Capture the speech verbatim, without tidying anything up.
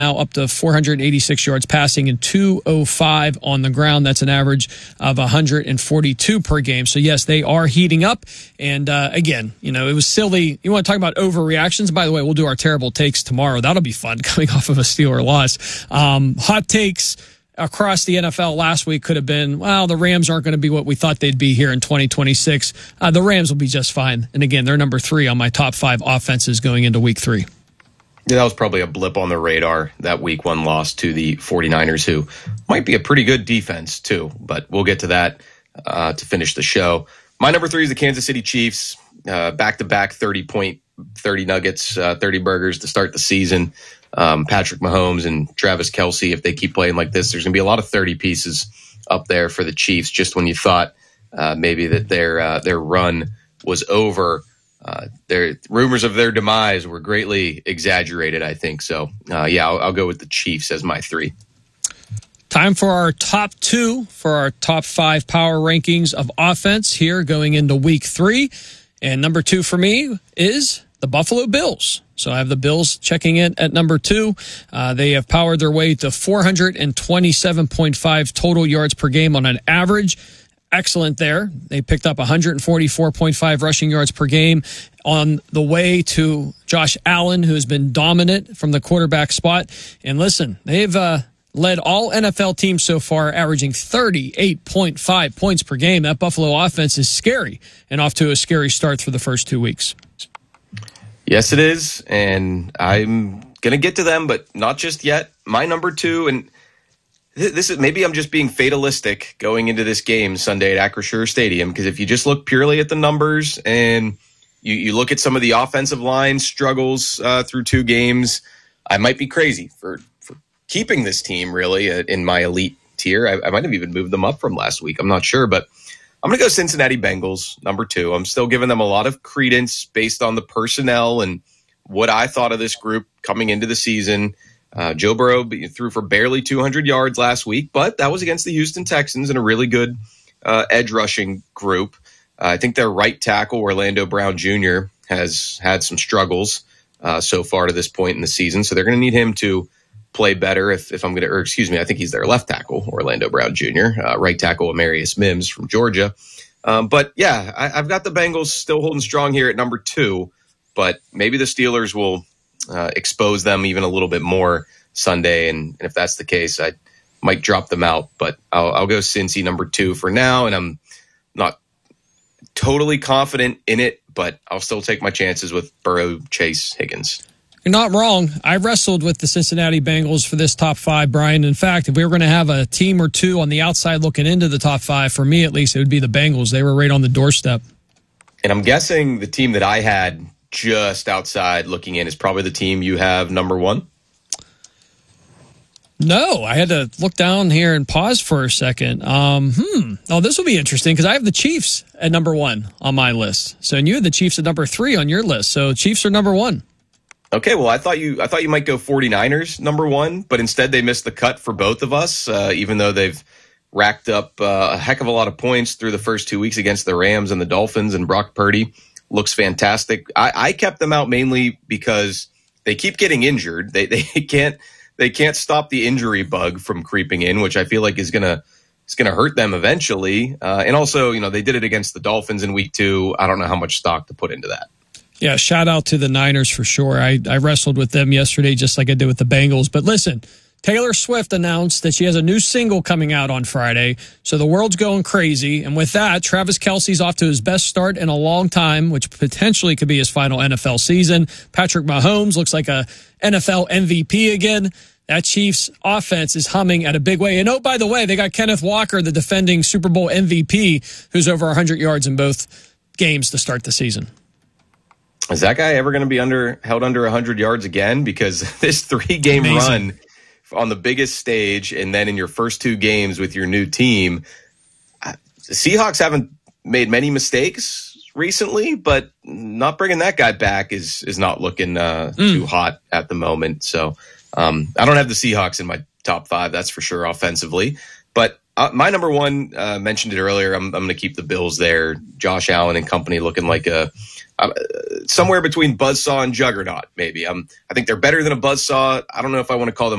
now up to four hundred eighty-six yards passing and two oh five on the ground. That's an average of one hundred forty-two per game. So, yes, they are heating up. And, uh, again, you know, it was silly. You want to talk about overreactions? By the way, we'll do our terrible takes tomorrow. That'll be fun coming off of a Steeler loss. Um, hot takes across the N F L last week could have been, well, the Rams aren't going to be what we thought they'd be here in twenty twenty-six. Uh, the Rams will be just fine. And, again, they're number three on my top five offenses going into week three. Yeah, that was probably a blip on the radar, that week one loss to the 49ers, who might be a pretty good defense too, but we'll get to that uh, to finish the show. My number three is the Kansas City Chiefs, uh, back-to-back thirty-point, thirty nuggets, uh, thirty burgers to start the season. Um, Patrick Mahomes and Travis Kelce, if they keep playing like this, there's going to be a lot of thirty pieces up there for the Chiefs, just when you thought uh, maybe that their uh, their run was over. Uh, their rumors of their demise were greatly exaggerated, I think. So, uh, yeah, I'll, I'll go with the Chiefs as my three. Time for our top two for our top five power rankings of offense here going into week three. And number two for me is the Buffalo Bills. So I have the Bills checking in at number two. Uh, they have powered their way to four hundred twenty-seven point five total yards per game on an average. Excellent there. They picked up one hundred forty-four point five rushing yards per game on the way to Josh Allen, who has been dominant from the quarterback spot. And listen, they've uh, led all N F L teams so far, averaging thirty-eight point five points per game. That Buffalo offense is scary and off to a scary start for the first two weeks. Yes, it is. And I'm going to get to them, but not just yet. My number two, and this is maybe I'm just being fatalistic going into this game Sunday at Acrisure Stadium, because if you just look purely at the numbers and you, you look at some of the offensive line struggles uh, through two games, I might be crazy for, for keeping this team really in my elite tier. I, I might have even moved them up from last week. I'm not sure, but I'm going to go Cincinnati Bengals, number two. I'm still giving them a lot of credence based on the personnel and what I thought of this group coming into the season. Uh, Joe Burrow threw for barely two hundred yards last week, but that was against the Houston Texans and a really good uh, edge rushing group. Uh, I think their right tackle, Orlando Brown Junior, has had some struggles uh, so far to this point in the season, so they're going to need him to play better. If, if I'm going to, or excuse me, I think he's their left tackle, Orlando Brown Junior, uh, right tackle, Amarius Mims from Georgia. Um, but yeah, I, I've got the Bengals still holding strong here at number two, but maybe the Steelers will Uh, expose them even a little bit more Sunday, and, and if that's the case, I might drop them out. But I'll, I'll go Cincy number two for now, and I'm not totally confident in it, but I'll still take my chances with Burrow, Chase, Higgins. You're not wrong. I wrestled with the Cincinnati Bengals for this top five, Brian. In fact, if we were going to have a team or two on the outside looking into the top five, for me at least, it would be the Bengals. They were right on the doorstep. And I'm guessing the team that I had just outside looking in is probably the team you have number one. No, I had to look down here and pause for a second. Um, hmm. Oh, this will be interesting because I have the Chiefs at number one on my list. So, and you had the Chiefs at number three on your list. So, Chiefs are number one. Okay, well, I thought you I thought you might go 49ers number one, but instead they missed the cut for both of us, uh, even though they've racked up uh, a heck of a lot of points through the first two weeks against the Rams and the Dolphins, and Brock Purdy looks fantastic. I, I kept them out mainly because they keep getting injured. They they can't they can't stop the injury bug from creeping in, which I feel like is gonna is gonna hurt them eventually. Uh, and also, you know, they did it against the Dolphins in week two. I don't know how much stock to put into that. Yeah, shout out to the Niners for sure. I, I wrestled with them yesterday just like I did with the Bengals. But listen, Taylor Swift announced that she has a new single coming out on Friday, so the world's going crazy. And with that, Travis Kelce's off to his best start in a long time, which potentially could be his final N F L season. Patrick Mahomes looks like a N F L M V P again. That Chiefs offense is humming at a big way. And oh, by the way, they got Kenneth Walker, the defending Super Bowl M V P, who's over one hundred yards in both games to start the season. Is that guy ever going to be under held under one hundred yards again? Because this three-game run on the biggest stage, and then in your first two games with your new team, the Seahawks haven't made many mistakes recently, but not bringing that guy back is is not looking uh, mm. too hot at the moment. So um, I don't have the Seahawks in my top five, that's for sure, offensively. But uh, my number one, uh, mentioned it earlier, I'm, I'm going to keep the Bills there. Josh Allen and company looking like a, uh, somewhere between buzzsaw and juggernaut, maybe. Um, I think they're better than a buzzsaw. I don't know if I want to call them